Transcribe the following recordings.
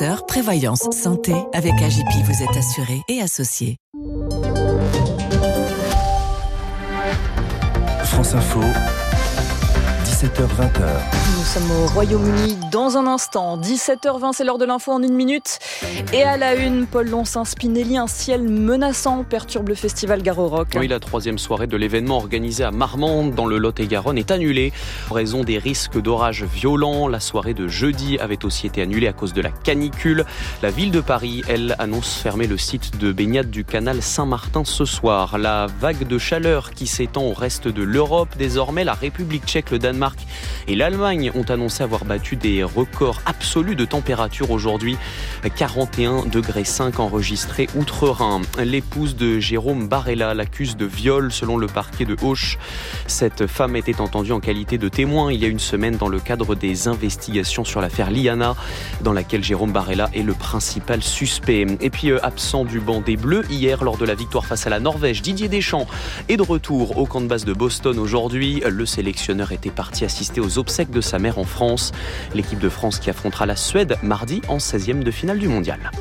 Prévoyance santé, avec AGP, vous êtes assuré et associé. France Info, 17h-20h. Nous sommes au Royaume-Uni dans un instant. 17h20, c'est l'heure de l'info en 1 minute. Et à la une, Paul Loncin-Spinelli, un ciel menaçant perturbe le festival Garo Rock. Oui, la 3e soirée de l'événement organisé à Marmande, dans le Lot-et-Garonne, est annulée en raison des risques d'orages violents. La soirée de jeudi avait aussi été annulée à cause de la canicule. La ville de Paris, elle, annonce fermer le site de baignade du canal Saint-Martin ce soir. La vague de chaleur qui s'étend au reste de l'Europe. Désormais, la République tchèque, le Danemark et l'Allemagne ont annoncé avoir battu des records absolus de température aujourd'hui. 41,5 degrés enregistrés outre-Rhin. L'épouse de Jérôme Barella l'accuse de viol selon le parquet de Auch. Cette femme était entendue en qualité de témoin il y a une semaine dans le cadre des investigations sur l'affaire Liana, dans laquelle Jérôme Barella est le principal suspect. Et puis absent du banc des Bleus hier lors de la victoire face à la Norvège, Didier Deschamps est de retour au camp de base de Boston aujourd'hui. Le sélectionneur était parti assister aux obsèques de sa mère en France. L'équipe de France qui affrontera la Suède mardi en 16e de finale du mondial.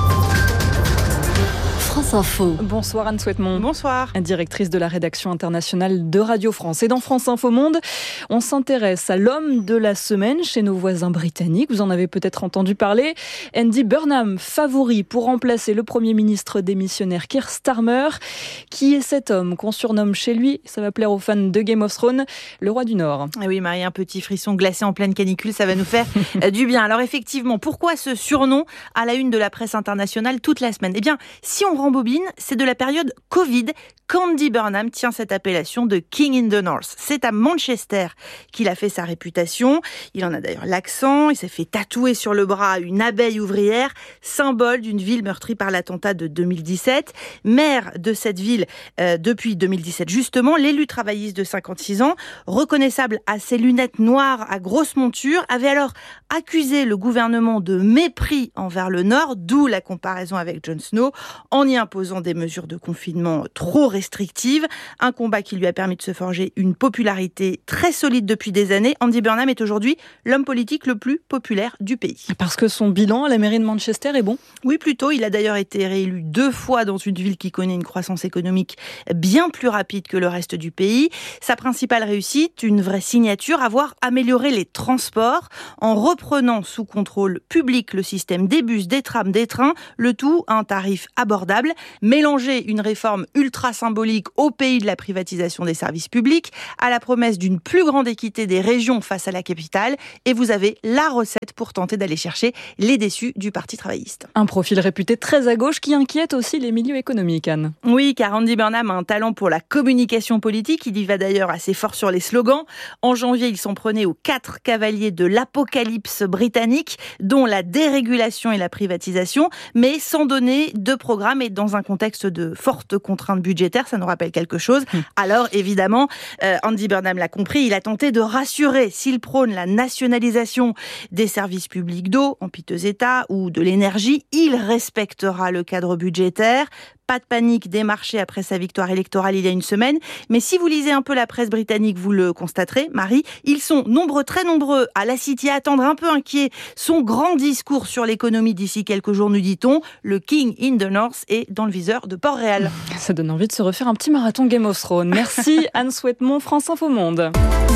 France Info. Bonsoir Anne Souhaitemont. Bonsoir. Directrice de la rédaction internationale de Radio France. Et dans France Info Monde, on s'intéresse à l'homme de la semaine chez nos voisins britanniques. Vous en avez peut-être entendu parler. Andy Burnham, favori pour remplacer le Premier ministre démissionnaire Keir Starmer. Qui est cet homme qu'on surnomme chez lui, ça va plaire aux fans de Game of Thrones, le roi du Nord. Et oui Marie, un petit frisson glacé en pleine canicule, ça va nous faire du bien. Alors effectivement, pourquoi ce surnom à la une de la presse internationale toute la semaine ? Eh bien, si on rembobine, c'est de la période Covid qu'Andy Burnham tient cette appellation de King in the North. C'est à Manchester qu'il a fait sa réputation. Il en a d'ailleurs l'accent. Il s'est fait tatouer sur le bras une abeille ouvrière, symbole d'une ville meurtrie par l'attentat de 2017. Maire de cette ville depuis 2017 justement, l'élu travailliste de 56 ans, reconnaissable à ses lunettes noires à grosse monture, avait alors accusé le gouvernement de mépris envers le Nord, d'où la comparaison avec Jon Snow, en y imposant des mesures de confinement trop restrictives. Un combat qui lui a permis de se forger une popularité très solide depuis des années. Andy Burnham est aujourd'hui l'homme politique le plus populaire du pays. Parce que son bilan à la mairie de Manchester est bon ? Oui, plutôt. Il a d'ailleurs été réélu 2 fois dans une ville qui connaît une croissance économique bien plus rapide que le reste du pays. Sa principale réussite, une vraie signature, avoir amélioré les transports en reprenant sous contrôle public le système des bus, des trams, des trains, le tout à un tarif abordable. Mélanger une réforme ultra symbolique au pays de la privatisation des services publics, à la promesse d'une plus grande équité des régions face à la capitale, et vous avez la recette pour tenter d'aller chercher les déçus du Parti travailliste. Un profil réputé très à gauche qui inquiète aussi les milieux économiques, Anne. Oui, car Andy Burnham a un talent pour la communication politique. Il y va d'ailleurs assez fort sur les slogans. En janvier, il s'en prenait aux 4 cavaliers de l'apocalypse britannique, dont la dérégulation et la privatisation, mais sans donner de programme et dans un contexte de fortes contraintes budgétaires. Ça nous rappelle quelque chose. Alors, évidemment, Andy Burnham l'a compris, il a tenté de rassurer. S'il prône la nationalisation des services publics d'eau en piteux état ou de l'énergie, il respectera le cadre budgétaire. Pas de panique des marchés après sa victoire électorale il y a une semaine. Mais si vous lisez un peu la presse britannique, vous le constaterez, Marie, ils sont nombreux, très nombreux, à la City à attendre un peu inquiets son grand discours sur l'économie d'ici quelques jours, nous dit-on. Le King in the North est dans le viseur de Port-Réal. Ça donne envie de se refaire un petit marathon Game of Thrones. Merci Anne Souhaitemont, France Info Monde.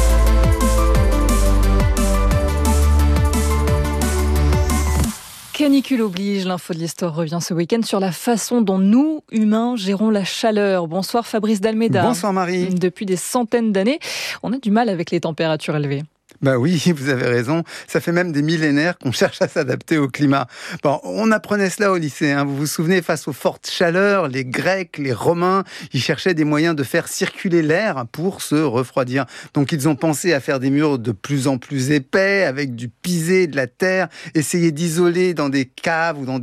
Canicule oblige, l'info de l'histoire revient ce week-end sur la façon dont nous, humains, gérons la chaleur. Bonsoir Fabrice Dalméda. Bonsoir Marie. Depuis des centaines d'années, on a du mal avec les températures élevées. Bah oui, vous avez raison. Ça fait même des millénaires qu'on cherche à s'adapter au climat. Bon, on apprenait cela au lycée. Vous vous souvenez, face aux fortes chaleurs, les Grecs, les Romains, ils cherchaient des moyens de faire circuler l'air pour se refroidir. Donc ils ont pensé à faire des murs de plus en plus épais, avec du pisé, de la terre, essayer d'isoler dans des caves ou dans des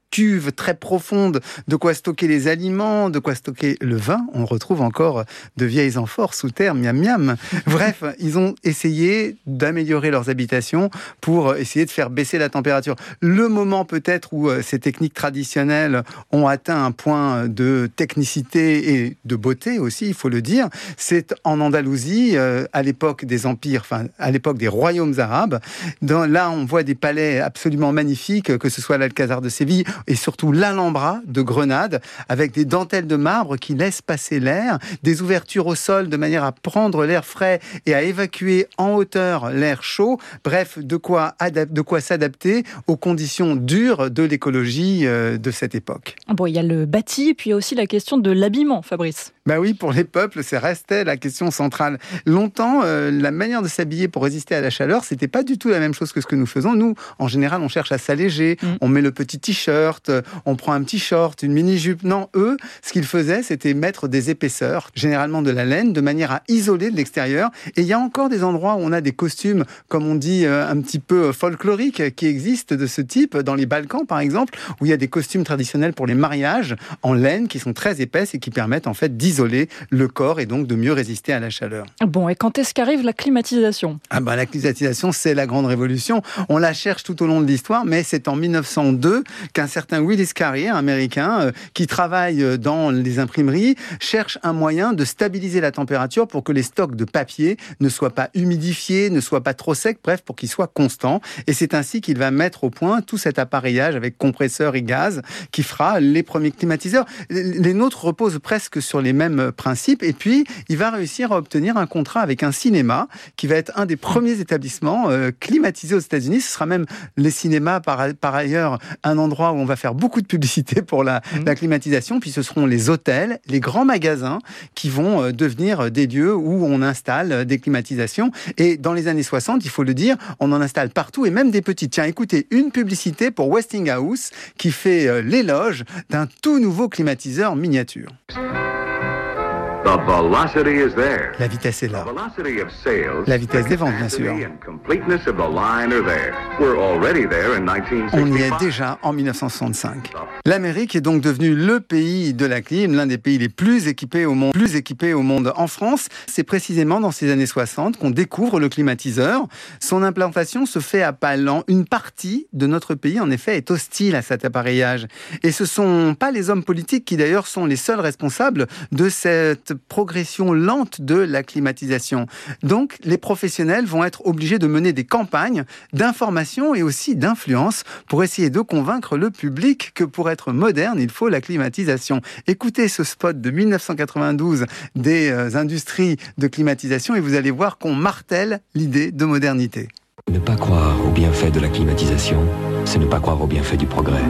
cuves très profondes, de quoi stocker les aliments, de quoi stocker le vin. On retrouve encore de vieilles amphores sous terre, miam miam. Bref, ils ont essayé d'améliorer leurs habitations pour essayer de faire baisser la température. Le moment peut-être où ces techniques traditionnelles ont atteint un point de technicité et de beauté aussi, il faut le dire, c'est en Andalousie, à l'époque des empires, enfin à l'époque des royaumes arabes. Là, on voit des palais absolument magnifiques, que ce soit l'Alcazar de Séville et surtout l'Alhambra de Grenade, avec des dentelles de marbre qui laissent passer l'air, des ouvertures au sol de manière à prendre l'air frais et à évacuer en hauteur l'air chaud. Bref, de quoi s'adapter aux conditions dures de l'écologie de cette époque. Bon, il y a le bâti, puis il y a aussi la question de l'habillement, Fabrice. Ben oui, pour les peuples, c'est restait la question centrale. Longtemps, la manière de s'habiller pour résister à la chaleur, c'était pas du tout la même chose que ce que nous faisons. Nous, en général, on cherche à s'alléger, on met le petit t-shirt, on prend un petit short, une mini-jupe. Non, eux, ce qu'ils faisaient, c'était mettre des épaisseurs, généralement de la laine, de manière à isoler de l'extérieur. Et il y a encore des endroits où on a des costumes, comme on dit, un petit peu folkloriques, qui existent de ce type, dans les Balkans, par exemple, où il y a des costumes traditionnels pour les mariages, en laine, qui sont très épaisses et qui permettent, en fait, d'isoler le corps et donc de mieux résister à la chaleur. Bon, et quand est-ce qu'arrive la climatisation ? La climatisation, c'est la grande révolution. On la cherche tout au long de l'histoire, mais c'est en 1902 qu'un certain Willis Carrier, un Américain, qui travaille dans les imprimeries, cherche un moyen de stabiliser la température pour que les stocks de papier ne soient pas humidifiés, ne soient pas trop secs, bref, pour qu'ils soient constants. Et c'est ainsi qu'il va mettre au point tout cet appareillage avec compresseurs et gaz qui fera les premiers climatiseurs. Les nôtres reposent presque sur les mêmes principes. Et puis, il va réussir à obtenir un contrat avec un cinéma qui va être un des premiers établissements climatisés aux États-Unis. Ce sera même les cinémas, par ailleurs, un endroit où on va faire beaucoup de publicité pour la climatisation. Puis ce seront les hôtels, les grands magasins qui vont devenir des lieux où on installe des climatisations. Et dans les années 60, il faut le dire, on en installe partout et même des petites. Tiens, écoutez, une publicité pour Westinghouse qui fait l'éloge d'un tout nouveau climatiseur miniature. La vitesse est là. La vitesse des ventes, bien sûr. On y est déjà en 1965. L'Amérique est donc devenue le pays de la clim, l'un des pays les plus équipés au monde. En France, c'est précisément dans ces années 60 qu'on découvre le climatiseur. Son implantation se fait à pas lents. Une partie de notre pays, en effet, est hostile à cet appareillage. Et ce sont pas les hommes politiques qui, d'ailleurs, sont les seuls responsables de cette progression lente de la climatisation. Donc, les professionnels vont être obligés de mener des campagnes d'information et aussi d'influence pour essayer de convaincre le public que pour être moderne, il faut la climatisation. Écoutez ce spot de 1992 des industries de climatisation et vous allez voir qu'on martèle l'idée de modernité. Ne pas croire au bienfait de la climatisation, c'est ne pas croire au bienfait du progrès.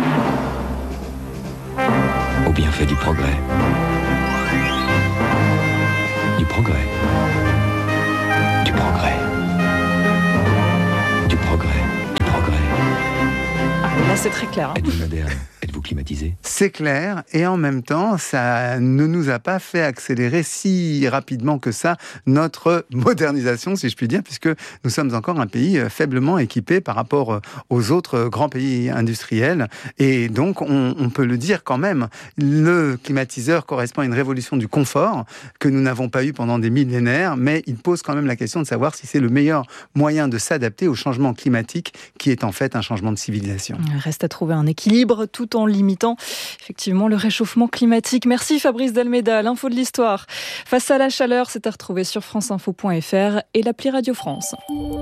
Au bienfait du progrès. Du progrès. Du progrès. Du progrès. Du progrès. Là, c'est très clair. Êtes-vous moderne ? Êtes-vous climatisé ? C'est clair, et en même temps, ça ne nous a pas fait accélérer si rapidement que ça notre modernisation, si je puis dire, puisque nous sommes encore un pays faiblement équipé par rapport aux autres grands pays industriels. Et donc, on peut le dire quand même, le climatiseur correspond à une révolution du confort que nous n'avons pas eu pendant des millénaires, mais il pose quand même la question de savoir si c'est le meilleur moyen de s'adapter au changement climatique, qui est en fait un changement de civilisation. Il reste à trouver un équilibre tout en limitant effectivement le réchauffement climatique. Merci Fabrice Delmeda, l'info de l'histoire. Face à la chaleur, c'est à retrouver sur franceinfo.fr et l'appli Radio France.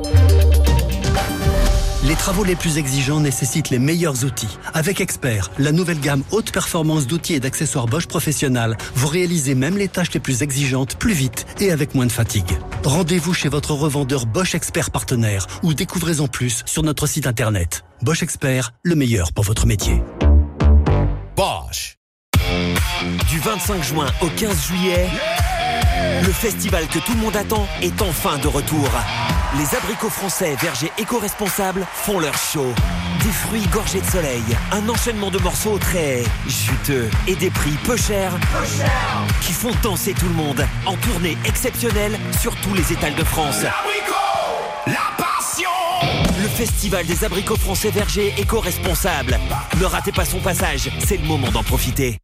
Les travaux les plus exigeants nécessitent les meilleurs outils. Avec Expert, la nouvelle gamme haute performance d'outils et d'accessoires Bosch Professionnal, vous réalisez même les tâches les plus exigeantes plus vite et avec moins de fatigue. Rendez-vous chez votre revendeur Bosch Expert partenaire ou découvrez-en plus sur notre site internet. Bosch Expert, le meilleur pour votre métier. Bosch. Du 25 juin au 15 juillet, le festival que tout le monde attend est enfin de retour. Les abricots français vergers éco-responsables font leur show. Des fruits gorgés de soleil, un enchaînement de morceaux très juteux et des prix peu chers qui font danser tout le monde en tournée exceptionnelle sur tous les étals de France. L'abricot, la passion. Le festival des abricots français vergers éco-responsables. Ne ratez pas son passage, c'est le moment d'en profiter.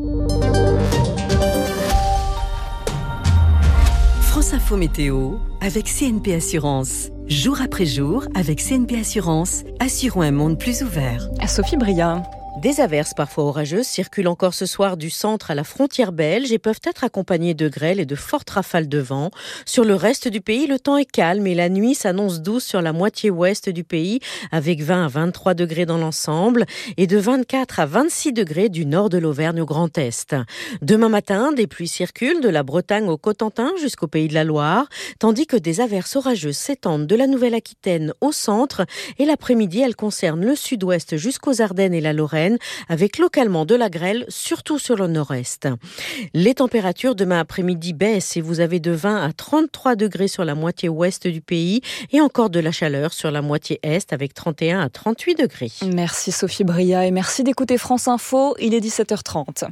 France Info Météo avec CNP Assurance. Jour après jour, avec CNP Assurance, assurons un monde plus ouvert. Sophie Bria. Des averses parfois orageuses circulent encore ce soir du centre à la frontière belge et peuvent être accompagnées de grêle et de fortes rafales de vent. Sur le reste du pays, le temps est calme et la nuit s'annonce douce sur la moitié ouest du pays, avec 20 à 23 degrés dans l'ensemble et de 24 à 26 degrés du nord de l'Auvergne au Grand Est. Demain matin, des pluies circulent de la Bretagne au Cotentin jusqu'au Pays de la Loire, tandis que des averses orageuses s'étendent de la Nouvelle-Aquitaine au centre et l'après-midi, elles concernent le sud-ouest jusqu'aux Ardennes et la Lorraine, avec localement de la grêle, surtout sur le nord-est. Les températures demain après-midi baissent et vous avez de 20 à 33 degrés sur la moitié ouest du pays et encore de la chaleur sur la moitié est avec 31 à 38 degrés. Merci Sophie Bria et merci d'écouter France Info, il est 17h30.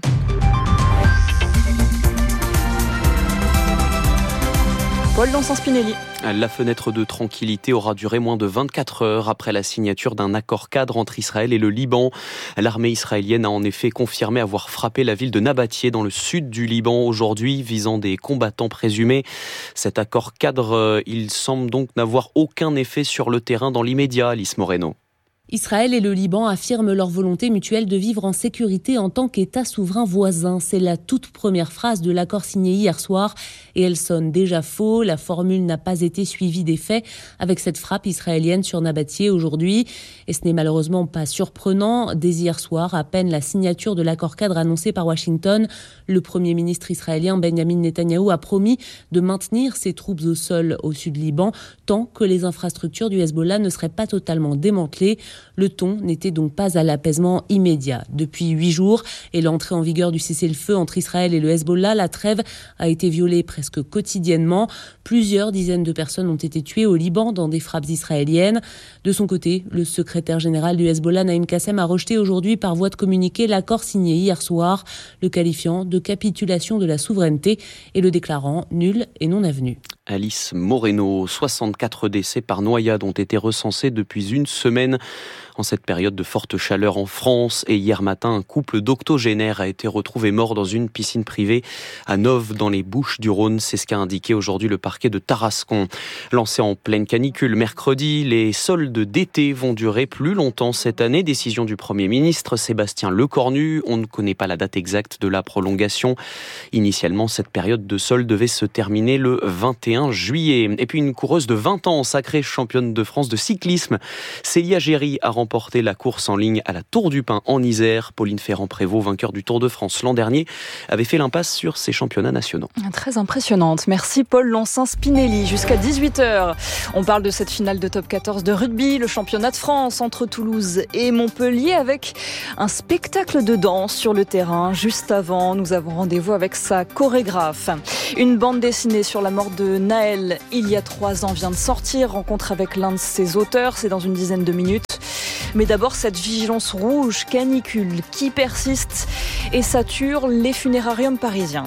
Paul Lançon-Spinelli. La fenêtre de tranquillité aura duré moins de 24 heures après la signature d'un accord cadre entre Israël et le Liban. L'armée israélienne a en effet confirmé avoir frappé la ville de Nabatieh dans le sud du Liban aujourd'hui, visant des combattants présumés. Cet accord cadre, il semble donc n'avoir aucun effet sur le terrain dans l'immédiat, Alice Moreno. Israël et le Liban affirment leur volonté mutuelle de vivre en sécurité en tant qu'État souverain voisin. C'est la toute première phrase de l'accord signé hier soir et elle sonne déjà faux. La formule n'a pas été suivie des faits avec cette frappe israélienne sur Nabatieh aujourd'hui. Et ce n'est malheureusement pas surprenant. Dès hier soir, à peine la signature de l'accord cadre annoncé par Washington, le Premier ministre israélien Benjamin Netanyahou a promis de maintenir ses troupes au sol au sud Liban tant que les infrastructures du Hezbollah ne seraient pas totalement démantelées. Le ton n'était donc pas à l'apaisement immédiat. Depuis 8 jours et l'entrée en vigueur du cessez-le-feu entre Israël et le Hezbollah, la trêve a été violée presque quotidiennement. Plusieurs dizaines de personnes ont été tuées au Liban dans des frappes israéliennes. De son côté, le secrétaire général du Hezbollah, Naïm Kassem, a rejeté aujourd'hui par voie de communiqué l'accord signé hier soir, le qualifiant de capitulation de la souveraineté et le déclarant nul et non avenu. Alice Moreno, 64 décès par noyade ont été recensés depuis une semaine en cette période de forte chaleur en France. Et hier matin, un couple d'octogénaires a été retrouvé mort dans une piscine privée à Nove, dans les Bouches-du-Rhône. C'est ce qu'a indiqué aujourd'hui le parquet de Tarascon. Lancé en pleine canicule mercredi, les soldes d'été vont durer plus longtemps cette année. Décision du Premier ministre Sébastien Lecornu. On ne connaît pas la date exacte de la prolongation. Initialement, cette période de soldes devait se terminer le 21 juillet. Et puis une coureuse de 20 ans, sacrée championne de France de cyclisme, Célia Géry a remporté la course en ligne à la Tour du Pin en Isère. Pauline Ferrand-Prévot, vainqueur du Tour de France l'an dernier, avait fait l'impasse sur ses championnats nationaux. Très impressionnante. Merci Paul Lançon-Spinelli. Jusqu'à 18h, on parle de cette finale de top 14 de rugby, le championnat de France entre Toulouse et Montpellier, avec un spectacle de danse sur le terrain. Juste avant, nous avons rendez-vous avec sa chorégraphe. Une bande dessinée sur la mort de Naël, il y a 3 ans, vient de sortir. Rencontre avec l'un de ses auteurs, c'est dans une dizaine de minutes. Mais d'abord, cette vigilance rouge, canicule, qui persiste et sature les funérariums parisiens.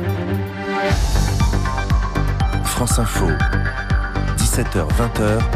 France Info, 17h-20h,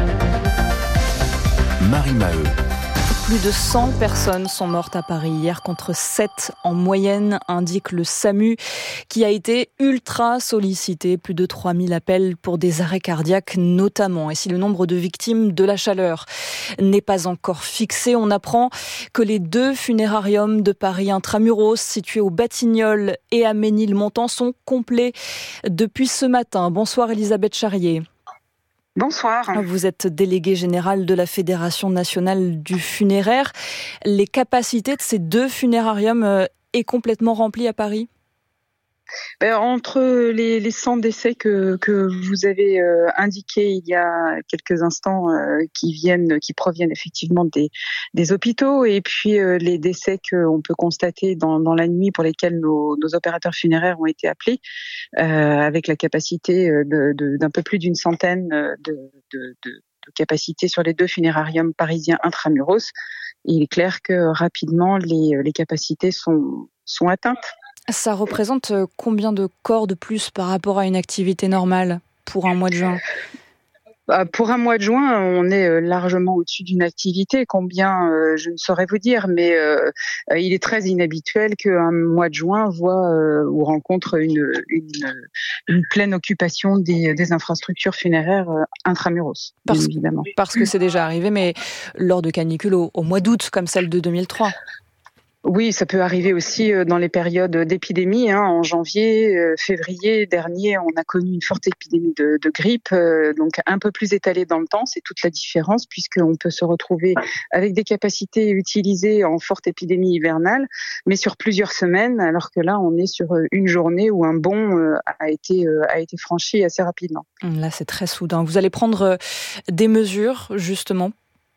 Marie Maheu. Plus de 100 personnes sont mortes à Paris hier contre 7 en moyenne, indique le SAMU, qui a été ultra sollicité. Plus de 3000 appels pour des arrêts cardiaques notamment. Et si le nombre de victimes de la chaleur n'est pas encore fixé, on apprend que les 2 funérariums de Paris intramuros, situés au Batignolles et à Ménilmontant, sont complets depuis ce matin. Bonsoir Elisabeth Charrier. Bonsoir. Vous êtes déléguée générale de la Fédération nationale du funéraire. Les capacités de ces 2 funérariums est complètement remplies à Paris ? Entre les 100 décès que vous avez indiqués il y a quelques instants, qui proviennent effectivement des hôpitaux, et puis les décès qu'on peut constater dans la nuit pour lesquels nos opérateurs funéraires ont été appelés, avec la capacité d'un peu plus d'une centaine de capacité sur les 2 funérariums parisiens intramuros, il est clair que rapidement les capacités sont atteintes. Ça représente combien de corps de plus par rapport à une activité normale pour un mois de juin ? Pour un mois de juin, on est largement au-dessus d'une activité. Combien, je ne saurais vous dire, mais il est très inhabituel qu'un mois de juin voit ou rencontre une pleine occupation des infrastructures funéraires intramuros, évidemment. Parce que c'est déjà arrivé, mais lors de canicules au mois d'août, comme celle de 2003. Oui, ça peut arriver aussi dans les périodes d'épidémie. En janvier, février dernier, on a connu une forte épidémie de grippe, donc un peu plus étalée dans le temps. C'est toute la différence puisqu'on peut se retrouver avec des capacités utilisées en forte épidémie hivernale, mais sur plusieurs semaines, alors que là, on est sur une journée où un bond a été franchi assez rapidement. Là, c'est très soudain. Vous allez prendre des mesures, justement.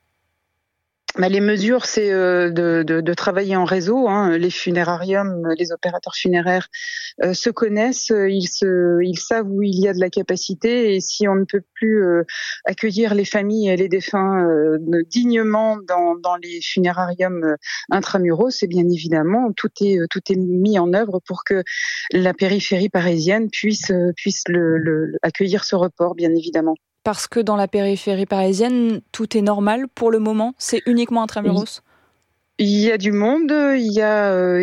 Les mesures, c'est de travailler en réseau. Les funérariums, les opérateurs funéraires se connaissent, ils savent où il y a de la capacité, et si on ne peut plus accueillir les familles et les défunts dignement dans les funérariums intramuros, c'est bien évidemment tout est mis en œuvre pour que la périphérie parisienne puisse accueillir ce report, bien évidemment. Parce que dans la périphérie parisienne, tout est normal pour le moment. C'est uniquement intramuros. Il y a du monde, il y a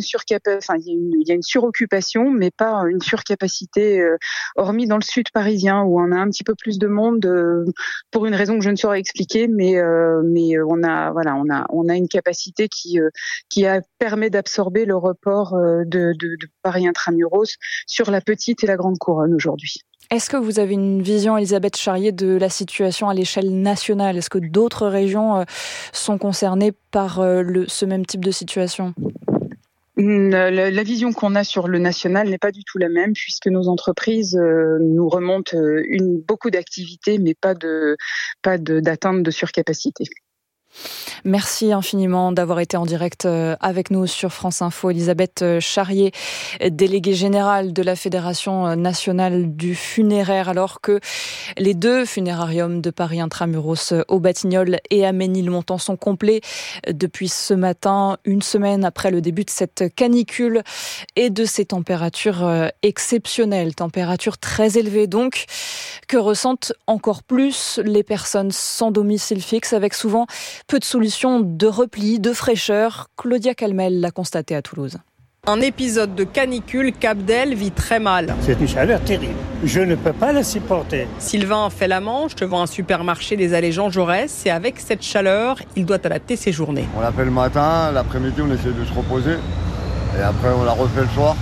une suroccupation, mais pas une surcapacité, hormis dans le sud parisien où on a un petit peu plus de monde pour une raison que je ne saurais expliquer, mais on a une capacité qui permet d'absorber le report de Paris intramuros sur la petite et la grande couronne aujourd'hui. Est-ce que vous avez une vision, Elisabeth Charrier, de la situation à l'échelle nationale ? Est-ce que d'autres régions sont concernées par ce même type de situation ? La vision qu'on a sur le national n'est pas du tout la même, puisque nos entreprises nous remontent beaucoup d'activités, mais pas d'atteinte de surcapacité. Merci infiniment d'avoir été en direct avec nous sur France Info. Elisabeth Charrier, déléguée générale de la Fédération nationale du funéraire, alors que les 2 funérariums de Paris intramuros, aux Batignolles et à Ménilmontant, sont complets depuis ce matin, une semaine après le début de cette canicule et de ces températures exceptionnelles, températures très élevées donc, que ressentent encore plus les personnes sans domicile fixe, avec souvent peu de solutions de repli, de fraîcheur. Claudia Calmel l'a constaté à Toulouse. Un épisode de canicule qu'Abdel vit très mal. C'est une chaleur terrible. Je ne peux pas la supporter. Sylvain fait la manche devant un supermarché des allées Jean Jaurès, et avec cette chaleur, il doit adapter ses journées. On l'a fait le matin, l'après-midi on essaie de se reposer, et après on l'a refait le soir.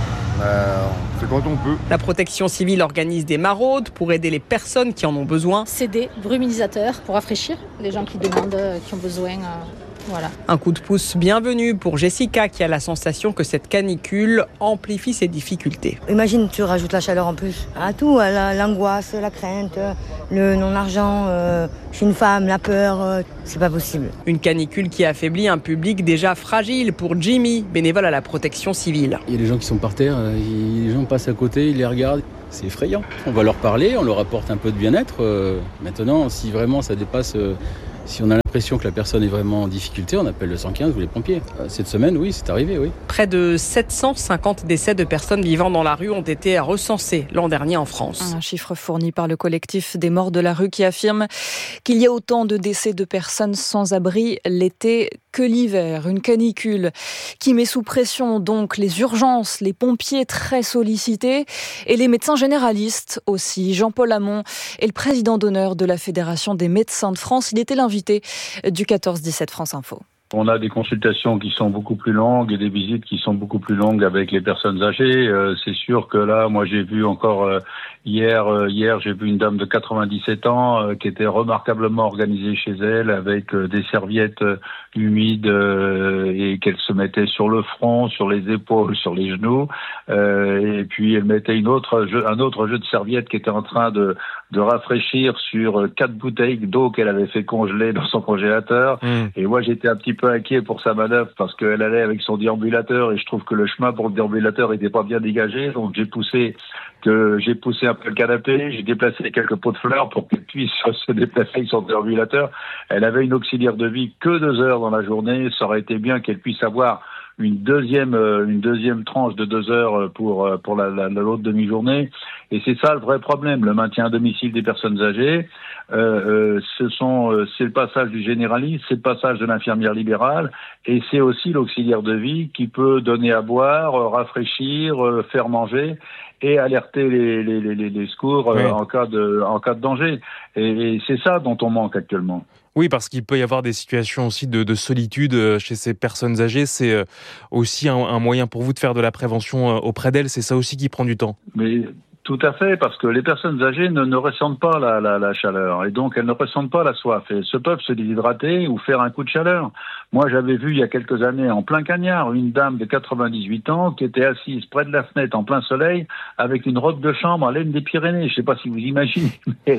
C'est quand on peut. La protection civile organise des maraudes pour aider les personnes qui en ont besoin. C'est des bruminisateurs pour rafraîchir les gens qui demandent, qui ont besoin. Voilà. Un coup de pouce bienvenu pour Jessica, qui a la sensation que cette canicule amplifie ses difficultés. Imagine, tu rajoutes la chaleur en plus à tout, à l'angoisse, la crainte, le non-argent, je suis une femme, la peur, c'est pas possible. Une canicule qui affaiblit un public déjà fragile. Pour Jimmy, bénévole à la protection civile. Il y a des gens qui sont par terre, les gens passent à côté, ils les regardent. C'est effrayant. On va leur parler, on leur apporte un peu de bien-être. Maintenant, si vraiment ça dépasse... Si on a l'impression que la personne est vraiment en difficulté, on appelle le 115 ou les pompiers. Cette semaine, oui, c'est arrivé, oui. Près de 750 décès de personnes vivant dans la rue ont été recensés l'an dernier en France. Un chiffre fourni par le collectif des morts de la rue qui affirme qu'il y a autant de décès de personnes sans abri l'été que l'hiver. Une canicule qui met sous pression donc les urgences, les pompiers très sollicités et les médecins généralistes aussi. Jean-Paul Hamon est le président d'honneur de la Fédération des médecins de France. Il était l'invité du 14-17 France Info. On a des consultations qui sont beaucoup plus longues et des visites qui sont beaucoup plus longues avec les personnes âgées. C'est sûr que là, moi j'ai vu encore hier j'ai vu une dame de 97 ans qui était remarquablement organisée chez elle avec des serviettes humides et qu'elle se mettait sur le front, sur les épaules, sur les genoux. Et puis elle mettait un autre jeu de serviettes qui était en train de rafraîchir sur 4 bouteilles d'eau qu'elle avait fait congeler dans son congélateur. Et moi j'étais un petit peu inquiet pour sa manœuvre parce qu'elle allait avec son déambulateur et je trouve que le chemin pour le déambulateur n'était pas bien dégagé, donc j'ai poussé un peu le canapé, j'ai déplacé quelques pots de fleurs pour qu'elle puisse se déplacer avec son déambulateur. Elle avait une auxiliaire de vie que 2 heures dans la journée, ça aurait été bien qu'elle puisse avoir une deuxième tranche de 2 heures pour l'autre demi-journée. Et c'est ça le vrai problème, le maintien à domicile des personnes âgées. C'est le passage du généraliste, c'est le passage de l'infirmière libérale, et c'est aussi l'auxiliaire de vie qui peut donner à boire, rafraîchir, faire manger et alerter les secours en cas de danger. Et c'est ça dont on manque actuellement. Oui, parce qu'il peut y avoir des situations aussi de solitude chez ces personnes âgées. C'est aussi un moyen pour vous de faire de la prévention auprès d'elles. C'est ça aussi qui prend du temps. Mais tout à fait, parce que les personnes âgées ne ressentent pas la chaleur, et donc elles ne ressentent pas la soif, et elles peuvent se déshydrater ou faire un coup de chaleur. Moi, j'avais vu il y a quelques années, en plein cagnard, une dame de 98 ans qui était assise près de la fenêtre en plein soleil avec une robe de chambre à laine des Pyrénées. Je ne sais pas si vous imaginez.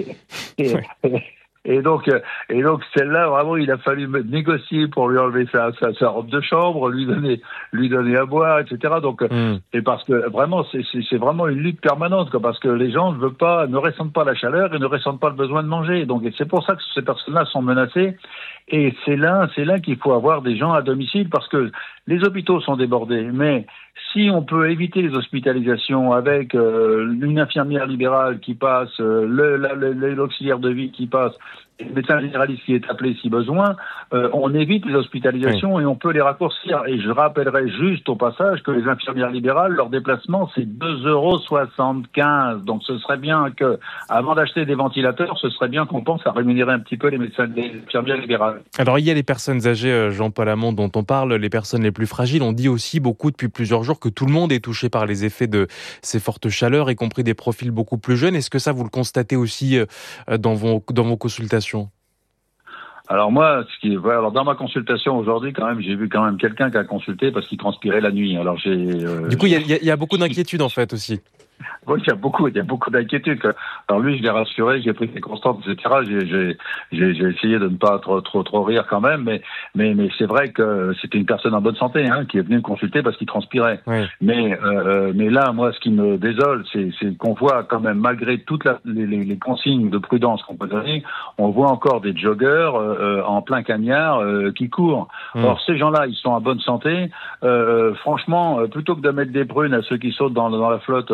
Et donc celle-là, vraiment, il a fallu négocier pour lui enlever sa robe de chambre, lui donner à boire, etc. Donc, et parce que vraiment, c'est vraiment une lutte permanente, quoi, parce que les gens ne ressentent pas la chaleur et ne ressentent pas le besoin de manger. Donc, et c'est pour ça que ces personnes-là sont menacées. Et c'est là qu'il faut avoir des gens à domicile, parce que les hôpitaux sont débordés. Mais si on peut éviter les hospitalisations avec une infirmière libérale qui passe, l'auxiliaire de vie qui passe, et le médecin généraliste qui est appelé si besoin, on évite les hospitalisations et on peut les raccourcir. Et je rappellerai juste au passage que les infirmières libérales, leur déplacement, c'est 2,75 €. Donc ce serait bien que, avant d'acheter des ventilateurs, ce serait bien qu'on pense à rémunérer un petit peu les infirmières libérales. Alors il y a les personnes âgées, Jean-Paul Hamon, dont on parle, les personnes les plus fragiles. On dit aussi beaucoup depuis plusieurs jours que tout le monde est touché par les effets de ces fortes chaleurs, y compris des profils beaucoup plus jeunes. Est-ce que ça, vous le constatez aussi dans vos consultations ? Alors moi, dans ma consultation aujourd'hui, quand même, j'ai vu quand même quelqu'un qui a consulté parce qu'il transpirait la nuit. Alors du coup, il y a beaucoup d'inquiétudes en fait aussi. Oui, il y a beaucoup d'inquiétudes. Alors lui, je l'ai rassuré, j'ai pris ses constantes, etc. J'ai essayé de ne pas trop rire quand même, mais c'est vrai que c'était une personne en bonne santé, qui est venue me consulter parce qu'il transpirait. Oui. Mais là, moi, ce qui me désole, c'est qu'on voit quand même, malgré toutes les consignes de prudence qu'on peut donner, on voit encore des joggeurs en plein cagnard qui courent. Or, ces gens-là, ils sont en bonne santé. Franchement, plutôt que de mettre des prunes à ceux qui sautent dans la flotte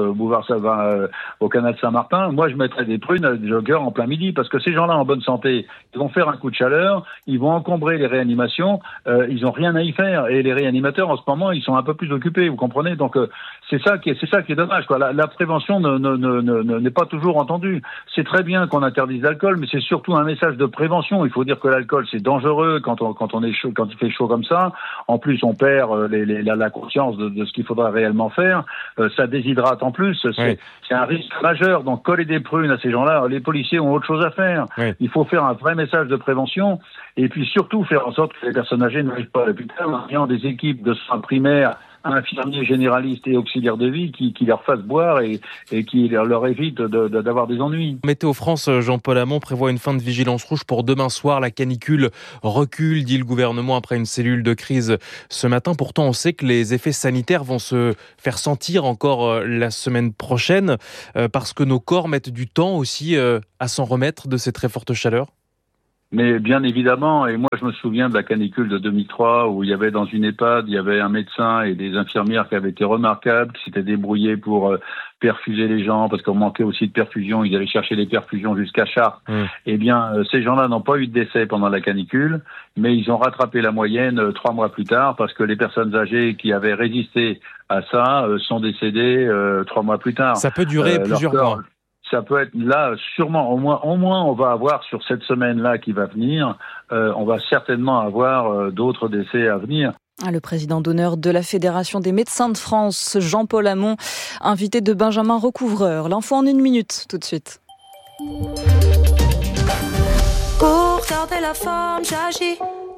au canal de Saint-Martin, moi je mettrais des prunes à des joggeurs en plein midi, parce que ces gens-là en bonne santé, ils vont faire un coup de chaleur, ils vont encombrer les réanimations, ils n'ont rien à y faire, et les réanimateurs en ce moment ils sont un peu plus occupés, vous comprenez, donc c'est ça qui est dommage, quoi. La prévention n'est pas toujours entendue. C'est très bien qu'on interdise l'alcool, mais c'est surtout un message de prévention. Il faut dire que l'alcool c'est dangereux quand on est chaud, quand il fait chaud comme ça. En plus on perd la conscience de ce qu'il faudra réellement faire. Ça déshydrate en plus. C'est un risque majeur. Donc coller des prunes à ces gens-là, les policiers ont autre chose à faire. Oui. Il faut faire un vrai message de prévention et puis surtout faire en sorte que les personnes âgées n'arrivent pas à l'hôpital en ayant des équipes de soins primaires, infirmiers généralistes et auxiliaires de vie qui leur fassent boire et qui leur évitent d'avoir des ennuis. Météo France, Jean-Paul Hamon, prévoit une fin de vigilance rouge pour demain soir. La canicule recule, dit le gouvernement, après une cellule de crise ce matin. Pourtant, on sait que les effets sanitaires vont se faire sentir encore la semaine prochaine parce que nos corps mettent du temps aussi à s'en remettre de ces très fortes chaleurs. Mais bien évidemment, et moi je me souviens de la canicule de 2003 où il y avait dans une EHPAD, il y avait un médecin et des infirmières qui avaient été remarquables, qui s'étaient débrouillés pour perfuser les gens parce qu'on manquait aussi de perfusion, ils allaient chercher les perfusions jusqu'à Chartres. Eh bien, ces gens-là n'ont pas eu de décès pendant la canicule, mais ils ont rattrapé la moyenne 3 mois plus tard parce que les personnes âgées qui avaient résisté à ça sont décédées 3 mois plus tard. Ça peut durer plusieurs mois. Ça peut être là, sûrement, au moins, on va avoir sur cette semaine-là qui va venir, on va certainement avoir d'autres décès à venir. Le président d'honneur de la Fédération des médecins de France, Jean-Paul Hamon, invité de Benjamin Recouvreur. L'info en 1 minute, tout de suite. Pour garder la forme, j'agis.